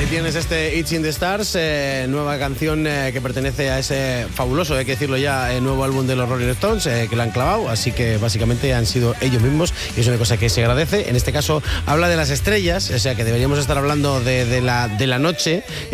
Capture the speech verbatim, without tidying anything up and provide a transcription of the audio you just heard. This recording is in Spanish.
tienes este It's in the Stars, eh, nueva canción eh, que pertenece a ese fabuloso, hay que decirlo ya, eh, nuevo álbum de los Rolling Stones, eh, que la han clavado, así que básicamente han sido ellos mismos y es una cosa que se agradece. En este caso habla de las estrellas, o sea que deberíamos estar hablando de, de, la, de la noche.